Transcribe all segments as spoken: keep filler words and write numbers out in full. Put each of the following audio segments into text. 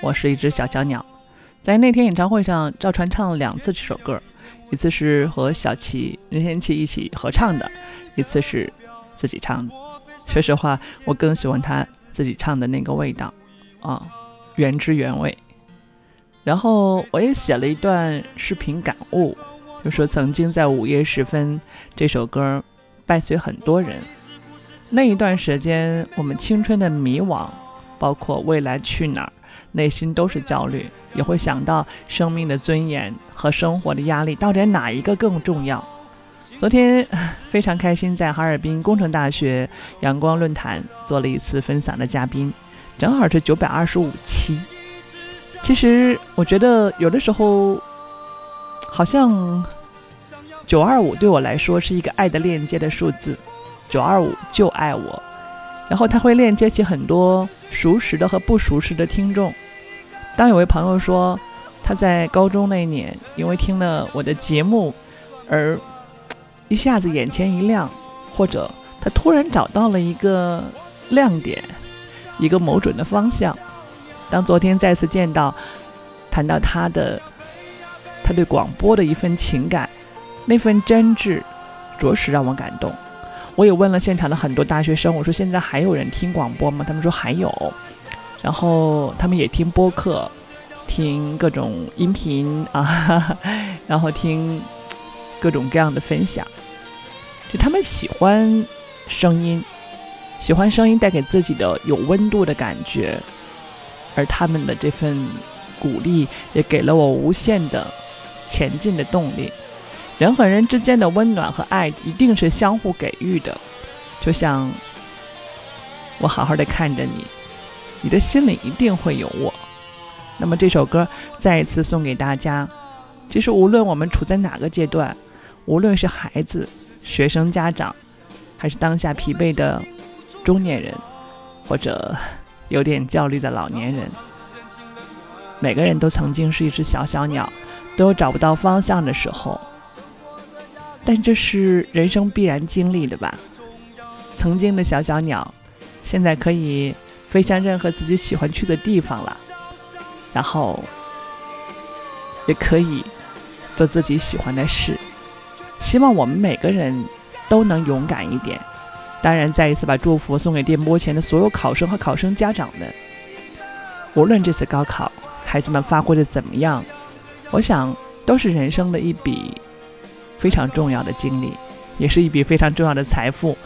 我是一只小小鸟。在那天演唱会上，赵传唱了两次这首歌，一次是和小齐、任贤齐一起合唱的，一次是自己唱的。说实话，我更喜欢他自己唱的那个味道啊，原汁原味。然后我也写了一段视频感悟，就说曾经在午夜时分，这首歌伴随很多人。那一段时间，我们青春的迷惘，包括未来去哪儿，内心都是焦虑，也会想到生命的尊严和生活的压力，到底哪一个更重要？昨天非常开心，在哈尔滨工程大学阳光论坛做了一次分享的嘉宾，正好是九百二十五期。其实我觉得有的时候好像九二五对我来说是一个爱的链接的数字，九二五就爱我，然后它会链接起很多熟识的和不熟识的听众。当有位朋友说他在高中那年因为听了我的节目而一下子眼前一亮，或者他突然找到了一个亮点，一个某准的方向。当昨天再次见到，谈到他的他对广播的一份情感，那份真挚着实让我感动。我也问了现场的很多大学生，我说现在还有人听广播吗？他们说还有，然后他们也听播客，听各种音频啊，哈哈，然后听各种各样的分享，就他们喜欢声音，喜欢声音带给自己的有温度的感觉，而他们的这份鼓励也给了我无限的前进的动力。人和人之间的温暖和爱一定是相互给予的，就像我好好的看着你，你的心里一定会有我。那么这首歌再一次送给大家，其实无论我们处在哪个阶段，无论是孩子、学生、家长，还是当下疲惫的中年人，或者有点焦虑的老年人，每个人都曾经是一只小小鸟，都有找不到方向的时候，但这是人生必然经历的吧。曾经的小小鸟现在可以飞向任何自己喜欢去的地方了，然后也可以做自己喜欢的事。希望我们每个人都能勇敢一点。当然再一次把祝福送给电波前的所有考生和考生家长们，无论这次高考孩子们发挥的怎么样，我想都是人生的一笔非常重要的经历，也是一笔非常重要的财富。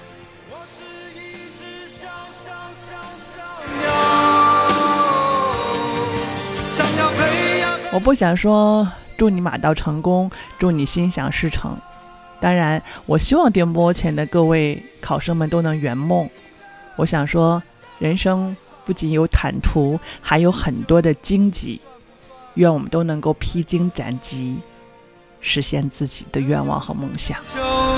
我不想说祝你马到成功，祝你心想事成，当然我希望电波前的各位考生们都能圆梦。我想说人生不仅有坦途，还有很多的荆棘，愿我们都能够披荆斩棘，实现自己的愿望和梦想。